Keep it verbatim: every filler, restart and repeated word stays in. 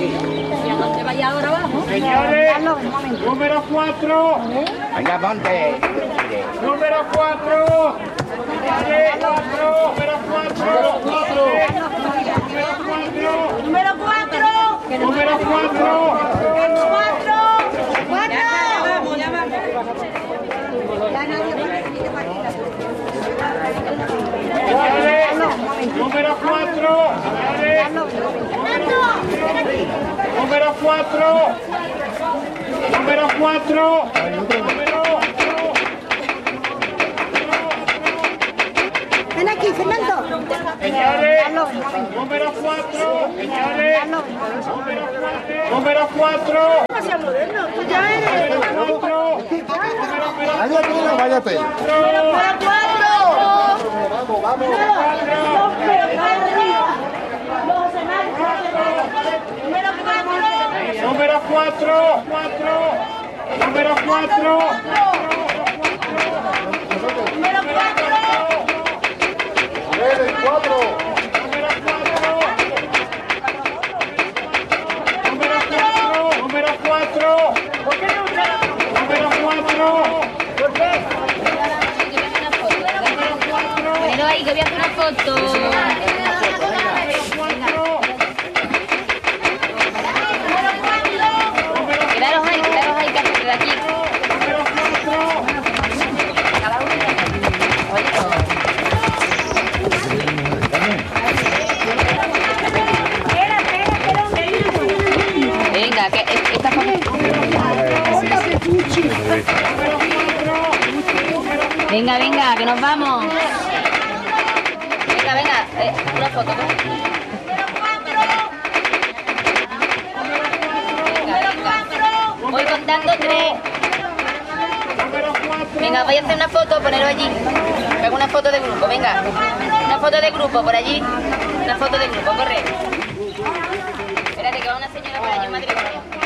¿Y a dónde vaya ahora abajo? Señores, número cuatro. Venga, ponte. Número cuatro. Señores, cuatro. Número cuatro. Cuatro. Número cuatro. Número cuatro. Número cuatro. Cuatro. Cuatro. Ya vamos, ya vamos. Ya nadie va a decir Marina. Señores, número cuatro. Señores, número cuatro. Número cuatro. Ven aquí, Fernando. Señores, número cuatro. Señores, número cuatro. Tú ya eres. Váyate, no, váyate. Número cuatro. Vamos, vamos. Número cuatro. Número cuatro. Número cuatro. Tres, cuatro. Número cuatro. Número cuatro. Pero ahí que voy a hacer una foto. Quedaros ahí, quedaros ahí, que hacer de aquí. Cada uno. Venga, que esta foto. Venga, venga, que nos vamos. Venga, venga, eh, una foto. Venga, venga. Voy contando tres. Venga, voy a hacer una foto, ponerlo allí. Me hago una foto de grupo, venga. Una foto de grupo por allí. Una foto de grupo, corre. Espérate que va una señora por allí en matrimonio.